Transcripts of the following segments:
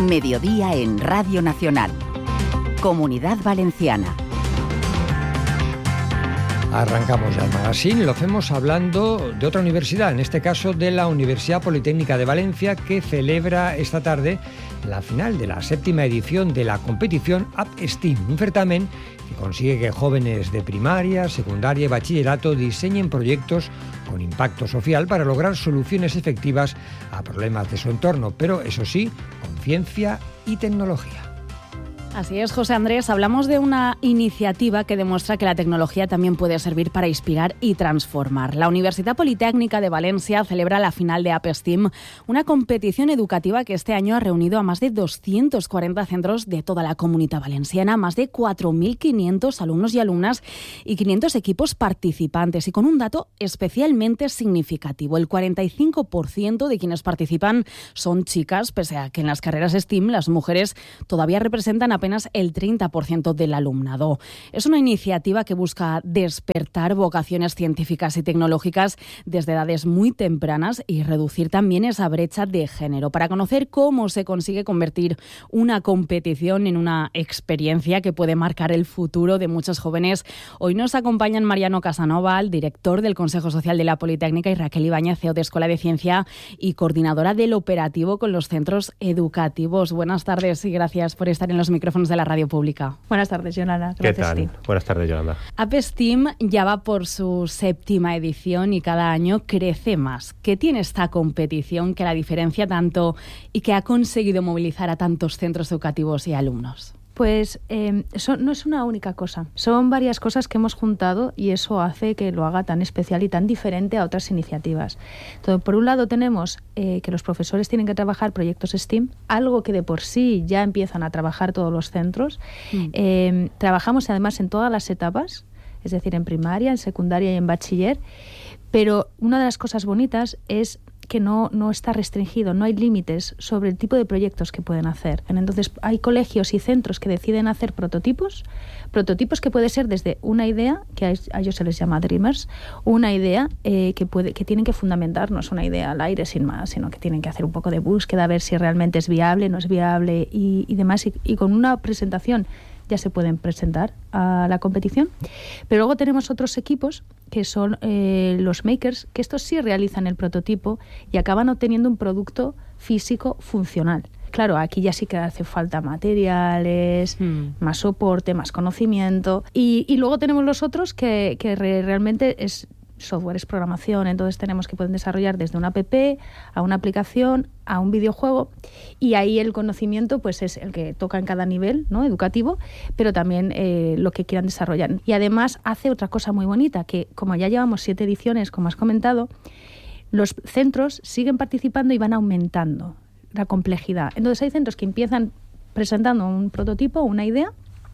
Mediodía en Radio Nacional. Comunidad Valenciana. Arrancamos ya el magazine y lo hacemos hablando de otra universidad, en este caso de la Universidad Politécnica de Valencia, que celebra esta tarde la final de la 7ª edición de la competición UpSTEAM, un certamen que consigue que jóvenes de primaria, secundaria y bachillerato diseñen proyectos con impacto social para lograr soluciones efectivas a problemas de su entorno, pero eso sí, con ciencia y tecnología. Así es, José Andrés. Hablamos de una iniciativa que demuestra que la tecnología también puede servir para inspirar y transformar. La Universidad Politécnica de Valencia celebra la final de UpSTEAM, una competición educativa que este año ha reunido a más de 240 centros de toda la Comunidad Valenciana, más de 4.500 alumnos y alumnas y 500 equipos participantes. Y con un dato especialmente significativo, el 45% de quienes participan son chicas, pese a que en las carreras STEAM las mujeres todavía representan apenas el 30% del alumnado. Es una iniciativa que busca despertar vocaciones científicas y tecnológicas desde edades muy tempranas y reducir también esa brecha de género. Para conocer cómo se consigue convertir una competición en una experiencia que puede marcar el futuro de muchos jóvenes, hoy nos acompañan Mariano Casanova, el director del Consejo Social de la Politécnica, y Raquel Ibáñez, CEO de Escuela de Ciencia y coordinadora del operativo con los centros educativos. Buenas tardes y gracias por estar en los micrófonos de la radio pública. Buenas tardes, Yolanda. ¿Qué tal? Buenas tardes, Yolanda. UpSTEAM ya va por su 7ª edición y cada año crece más. ¿Qué tiene esta competición que la diferencia tanto y que ha conseguido movilizar a tantos centros educativos y alumnos? Pues no es una única cosa, son varias cosas que hemos juntado y eso hace que lo haga tan especial y tan diferente a otras iniciativas. Entonces, por un lado tenemos que los profesores tienen que trabajar proyectos STEAM, algo que de por sí ya empiezan a trabajar todos los centros. Trabajamos además en todas las etapas, es decir, en primaria, en secundaria y en bachiller, pero una de las cosas bonitas es que no está restringido, no hay límites sobre el tipo de proyectos que pueden hacer. Entonces hay colegios y centros que deciden hacer prototipos que puede ser desde una idea, que a ellos se les llama Dreamers, una idea que tienen que fundamentar, no es una idea al aire sin más, sino que tienen que hacer un poco de búsqueda, a ver si realmente es viable, no es viable y demás, y con una presentación ya se pueden presentar a la competición. Pero luego tenemos otros equipos que son los makers, que estos sí realizan el prototipo y acaban obteniendo un producto físico funcional. Claro, aquí ya sí que hace falta materiales, más soporte, más conocimiento. Y luego tenemos los otros que realmente es software, es programación, entonces tenemos que poder desarrollar desde una app a una aplicación, a un videojuego, y ahí el conocimiento pues es el que toca en cada nivel, ¿no?, educativo, pero también lo que quieran desarrollar. Y además hace otra cosa muy bonita, que como ya llevamos 7 ediciones, como has comentado, los centros siguen participando y van aumentando la complejidad. Entonces hay centros que empiezan presentando un prototipo, una idea,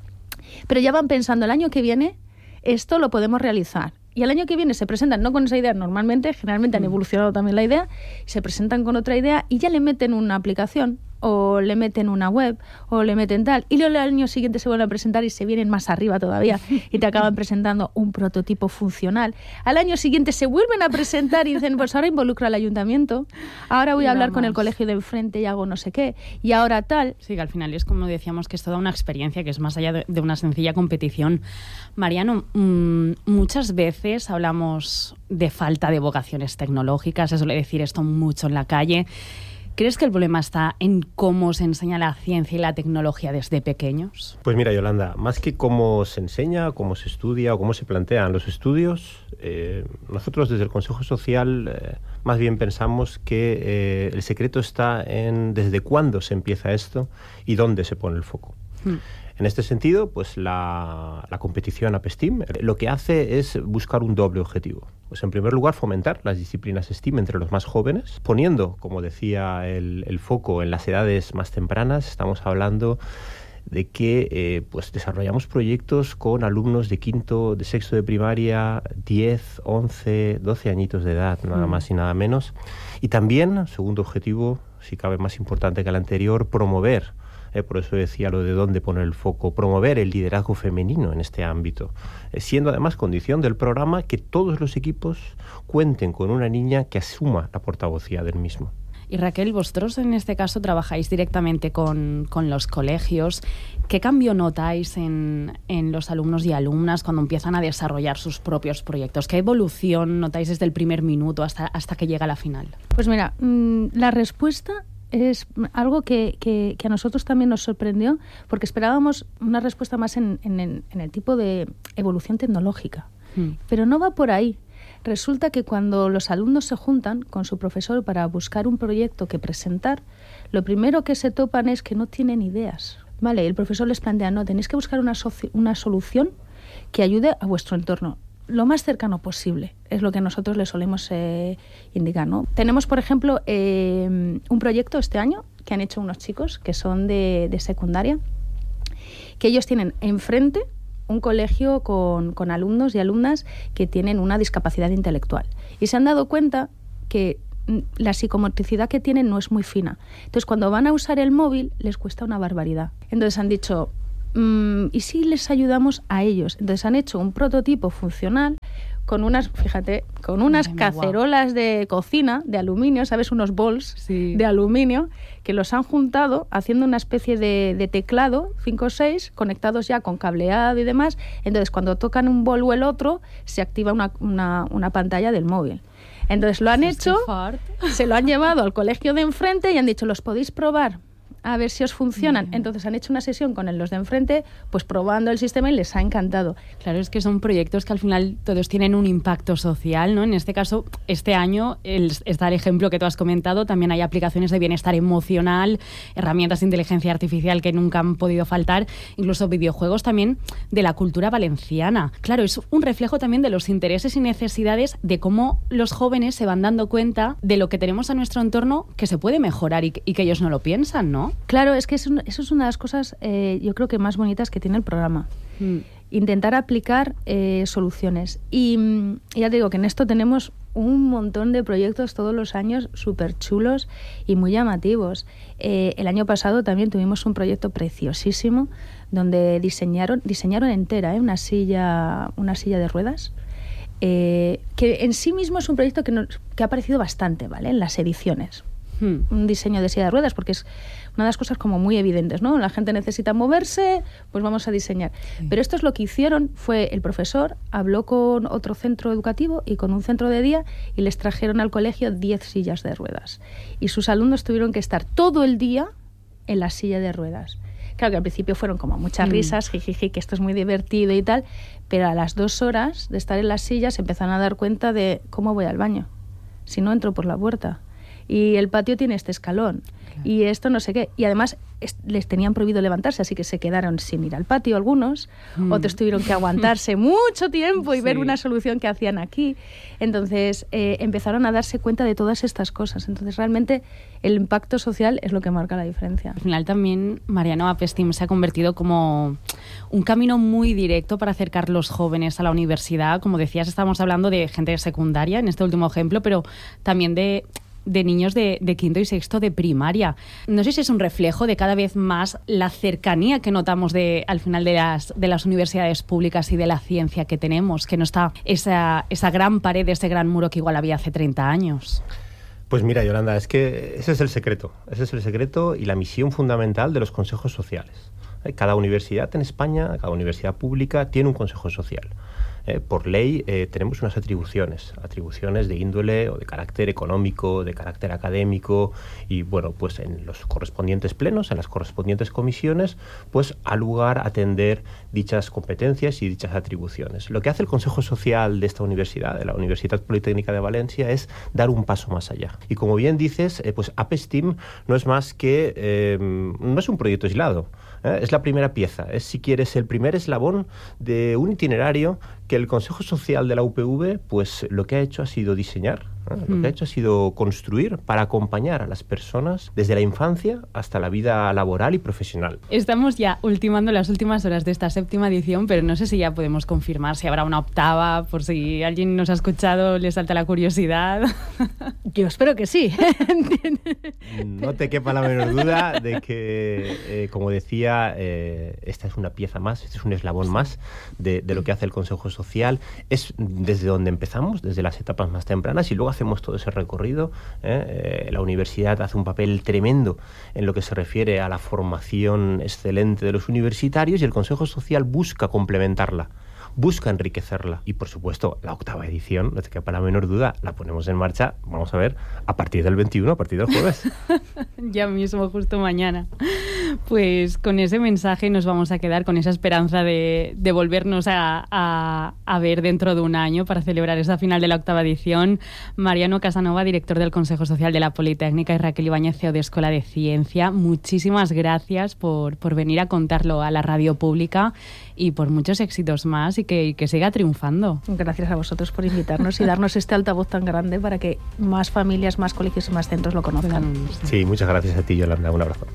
pero ya van pensando el año que viene esto lo podemos realizar. Y el año que viene se presentan no con esa idea generalmente han evolucionado también la idea, se presentan con otra idea y ya le meten una aplicación o le meten una web o le meten tal. Y luego el año siguiente se vuelven a presentar y se vienen más arriba todavía y te acaban presentando un prototipo funcional. Al año siguiente se vuelven a presentar y dicen, pues ahora involucro al ayuntamiento, ahora voy a hablar con el colegio de enfrente y hago no sé qué, y ahora tal. Sí, que al final es como decíamos que es toda una experiencia que es más allá de una sencilla competición. Mariano, muchas veces hablamos de falta de vocaciones tecnológicas, se suele decir esto mucho en la calle. ¿Crees que el problema está en cómo se enseña la ciencia y la tecnología desde pequeños? Pues mira, Yolanda, más que cómo se enseña, cómo se estudia o cómo se plantean los estudios, nosotros desde el Consejo Social más bien pensamos que el secreto está en desde cuándo se empieza esto y dónde se pone el foco. En este sentido, pues la competición UpSTEAM lo que hace es buscar un doble objetivo. Pues en primer lugar, fomentar las disciplinas STEAM entre los más jóvenes, poniendo, como decía, el foco en las edades más tempranas. Estamos hablando de que pues desarrollamos proyectos con alumnos de quinto, de sexto de primaria, 10, 11, 12 añitos de edad, nada más y nada menos. Y también, segundo objetivo, si cabe más importante que el anterior, promover. Por eso decía lo de dónde poner el foco, promover el liderazgo femenino en este ámbito, siendo además condición del programa que todos los equipos cuenten con una niña que asuma la portavocía del mismo. Y Raquel, vosotros en este caso trabajáis directamente con los colegios. ¿Qué cambio notáis en los alumnos y alumnas cuando empiezan a desarrollar sus propios proyectos? ¿Qué evolución notáis desde el primer minuto hasta que llega la final? Pues mira, la respuesta es algo que a nosotros también nos sorprendió, porque esperábamos una respuesta más en el tipo de evolución tecnológica. Pero no va por ahí. Resulta que cuando los alumnos se juntan con su profesor para buscar un proyecto que presentar, lo primero que se topan es que no tienen ideas. Vale, el profesor les plantea, no, tenéis que buscar una solución que ayude a vuestro entorno lo más cercano posible, es lo que nosotros les solemos indicar, ¿no? Tenemos, por ejemplo, un proyecto este año que han hecho unos chicos que son de secundaria, que ellos tienen enfrente un colegio con alumnos y alumnas que tienen una discapacidad intelectual. Y se han dado cuenta que la psicomotricidad que tienen no es muy fina. Entonces, cuando van a usar el móvil, les cuesta una barbaridad. Entonces han dicho, ¿y si les ayudamos a ellos? Entonces han hecho un prototipo funcional con unas cacerolas de cocina de aluminio, ¿sabes? Unos bowls de aluminio que los han juntado haciendo una especie de teclado, 5 o 6, conectados ya con cableado y demás. Entonces, cuando tocan un bowl o el otro, se activa una pantalla del móvil. Entonces lo han hecho, se lo han llevado al colegio de enfrente y han dicho, ¿los podéis probar? A ver si os funcionan. Entonces han hecho una sesión con los de enfrente, pues probando el sistema y les ha encantado. Claro, es que son proyectos que al final todos tienen un impacto social, ¿no? En este caso, este año está el ejemplo que tú has comentado, también hay aplicaciones de bienestar emocional, herramientas de inteligencia artificial que nunca han podido faltar, incluso videojuegos también de la cultura valenciana. Claro, es un reflejo también de los intereses y necesidades de cómo los jóvenes se van dando cuenta de lo que tenemos a nuestro entorno que se puede mejorar y que ellos no lo piensan, ¿no? Claro, es que eso es una de las cosas, yo creo que más bonitas que tiene el programa. Intentar aplicar soluciones. Y ya te digo que en esto tenemos un montón de proyectos todos los años súper chulos y muy llamativos. El año pasado también tuvimos un proyecto preciosísimo donde diseñaron entera una silla de ruedas. Que en sí mismo es un proyecto que ha aparecido bastante, ¿vale? En las ediciones. Un diseño de silla de ruedas, porque es una de las cosas como muy evidentes, ¿no? La gente necesita moverse, pues vamos a diseñar. Pero esto es lo que hicieron, fue el profesor habló con otro centro educativo y con un centro de día y les trajeron al colegio 10 sillas de ruedas. Y sus alumnos tuvieron que estar todo el día en la silla de ruedas. Claro que al principio fueron como muchas risas, jijiji, que esto es muy divertido y tal, pero a las 2 horas de estar en las sillas se empezaron a dar cuenta de cómo voy al baño, si no entro por la puerta. Y el patio tiene este escalón, y esto no sé qué. Y además les tenían prohibido levantarse, así que se quedaron sin ir al patio algunos, otros tuvieron que aguantarse mucho tiempo y ver una solución que hacían aquí. Entonces empezaron a darse cuenta de todas estas cosas. Entonces realmente el impacto social es lo que marca la diferencia. Al final también Mariano APESTIM se ha convertido como un camino muy directo para acercar los jóvenes a la universidad. Como decías, estamos hablando de gente de secundaria en este último ejemplo, pero también de niños de quinto y sexto de primaria. No sé si es un reflejo de cada vez más la cercanía que notamos al final de las universidades públicas y de la ciencia que tenemos, que no está esa gran pared, ese gran muro que igual había hace 30 años. Pues mira, Yolanda, es que ese es el secreto y la misión fundamental de los consejos sociales. Cada universidad en España, cada universidad pública tiene un consejo social. Por ley tenemos unas atribuciones de índole o de carácter económico, de carácter académico y bueno, pues en los correspondientes plenos, en las correspondientes comisiones, pues ha lugar atender dichas competencias y dichas atribuciones. Lo que hace el Consejo Social de esta universidad, de la Universidad Politécnica de Valencia, es dar un paso más allá. Y como bien dices, pues APESTIM no es más que, no es un proyecto aislado. Es la primera pieza, es si quieres el primer eslabón de un itinerario que el Consejo Social de la UPV pues lo que ha hecho ha sido diseñar, lo que ha hecho ha sido construir para acompañar a las personas desde la infancia hasta la vida laboral y profesional. Estamos ya ultimando las últimas horas de esta 7ª edición, pero no sé si ya podemos confirmar si habrá una 8ª, por si alguien nos ha escuchado, le salta la curiosidad. Yo espero que sí. No te quepa la menor duda de que, como decía, esta es una pieza más, este es un eslabón más de lo que hace el Consejo Social. Es desde donde empezamos, desde las etapas más tempranas, y luego Luego hacemos todo ese recorrido. La universidad hace un papel tremendo en lo que se refiere a la formación excelente de los universitarios y el Consejo Social busca complementarla, busca enriquecerla. Y por supuesto, la 8ª edición, no te quepa la menor duda, la ponemos en marcha, vamos a ver, a partir del 21, a partir del jueves. Ya mismo, justo mañana. Pues con ese mensaje nos vamos a quedar, con esa esperanza de volvernos a ver dentro de un año para celebrar esa final de la 8ª edición. Mariano Casanova, director del Consejo Social de la Politécnica, y Raquel Ibáñez, CEO de Escuela de Ciencia. Muchísimas gracias por venir a contarlo a la radio pública y por muchos éxitos más y que siga triunfando. Gracias a vosotros por invitarnos y darnos este altavoz tan grande para que más familias, más colegios y más centros lo conozcan. Sí, muchas gracias a ti, Yolanda. Un abrazo.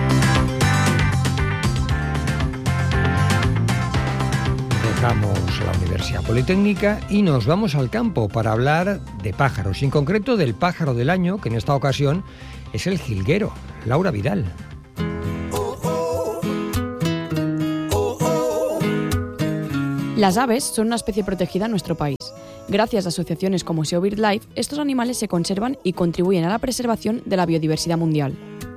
Dejamos la Universidad Politécnica y nos vamos al campo para hablar de pájaros, en concreto del pájaro del año, que en esta ocasión es el jilguero. Laura Vidal. Las aves son una especie protegida en nuestro país. Gracias a asociaciones como SEO BirdLife, estos animales se conservan y contribuyen a la preservación de la biodiversidad mundial.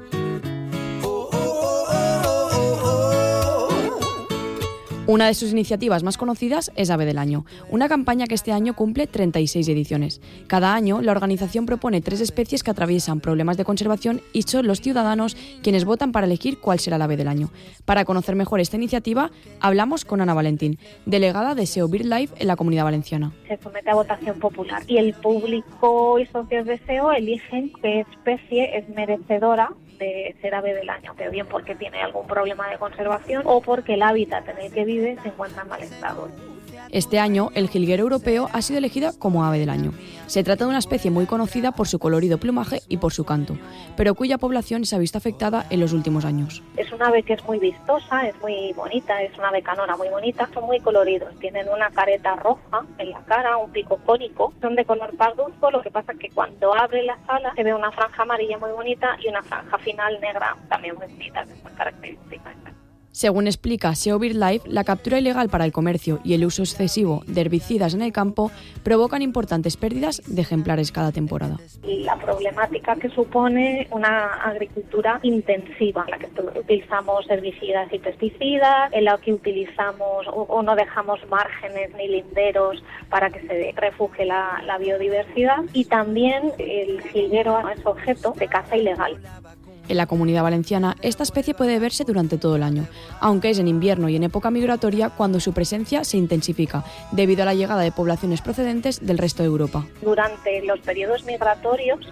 Una de sus iniciativas más conocidas es Ave del Año, una campaña que este año cumple 36 ediciones. Cada año, la organización propone 3 especies que atraviesan problemas de conservación y son los ciudadanos quienes votan para elegir cuál será el ave del año. Para conocer mejor esta iniciativa, hablamos con Ana Valentín, delegada de SEO BirdLife en la Comunidad Valenciana. Se somete a votación popular y el público y socios de SEO eligen qué especie es merecedora de ser ave del año, que bien porque tiene algún problema de conservación o porque el hábitat en el que vive se encuentra en mal estado. Este año, el jilguero europeo ha sido elegida como ave del año. Se trata de una especie muy conocida por su colorido plumaje y por su canto, pero cuya población se ha visto afectada en los últimos años. Es una ave que es muy vistosa, es muy bonita, es una ave canora muy bonita, son muy coloridos, tienen una careta roja en la cara, un pico cónico, son de color parduzco, lo que pasa es que cuando abre las alas se ve una franja amarilla muy bonita y una franja final negra también muy bonita, que es muy característica. Según explica SEO BirdLife, la captura ilegal para el comercio y el uso excesivo de herbicidas en el campo provocan importantes pérdidas de ejemplares cada temporada. Y la problemática que supone una agricultura intensiva, en la que utilizamos herbicidas y pesticidas, en la que utilizamos o no dejamos márgenes ni linderos para que se refugie la biodiversidad, y también el jilguero es objeto de caza ilegal. En la Comunidad Valenciana, esta especie puede verse durante todo el año, aunque es en invierno y en época migratoria cuando su presencia se intensifica, debido a la llegada de poblaciones procedentes del resto de Europa. Durante los periodos migratorios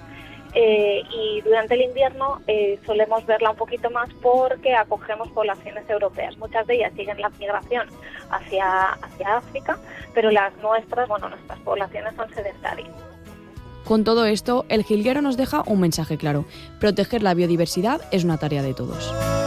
y durante el invierno solemos verla un poquito más porque acogemos poblaciones europeas. Muchas de ellas siguen la migración hacia África, pero las nuestras poblaciones son sedentarias. Con todo esto, el jilguero nos deja un mensaje claro: proteger la biodiversidad es una tarea de todos.